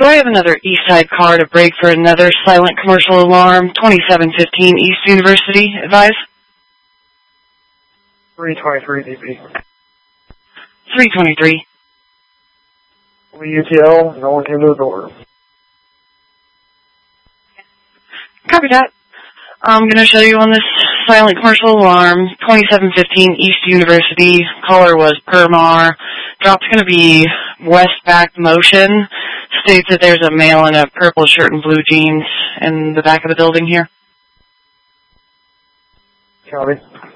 Do I have another East Side car to break for another silent commercial alarm? 2715 East University, advise? 323 DP. 323. WUTL, no one came to the door. Copy that. I'm going to show you on this silent commercial alarm, 2715 East University. Caller was Permar. Drop's going to be west back motion. States that there's a male in a purple shirt and blue jeans in the back of the building here. Copy.